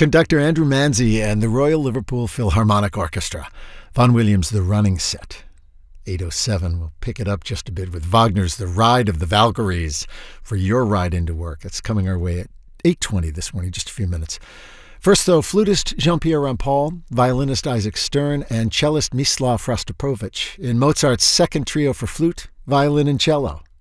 conductor Andrew Manzi and the Royal Liverpool Philharmonic Orchestra. Vaughan Williams' The Running Set. 8:07, we'll pick it up just a bit with Wagner's The Ride of the Valkyries for your ride into work. It's coming our way at 8:20 this morning, just a few minutes. First, though, flutist Jean-Pierre Rampal, violinist Isaac Stern, and cellist Mislav Rostropovich in Mozart's second trio for flute, violin, and cello.